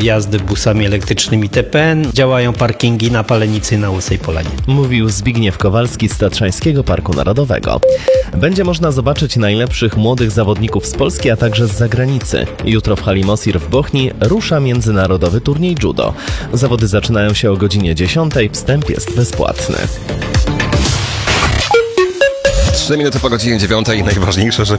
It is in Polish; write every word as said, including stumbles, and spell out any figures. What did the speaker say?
jazdy busami elektrycznymi T P N, działają parkingi na Palenicy na Łysej Polanie. Mówił Zbigniew Kowalski z Tatrzańskiego Parku Narodowego. Będzie można zobaczyć najlepszych młodych zawodników z Polski, a także z zagranicy. Jutro w hali Mosir w Bochni rusza międzynarodowy turniej judo. Zawody zaczynają się o godzinie dziesiątej, wstęp jest bezpłatny. Trzy minuty po godzinie dziewiątej. Najważniejsze, że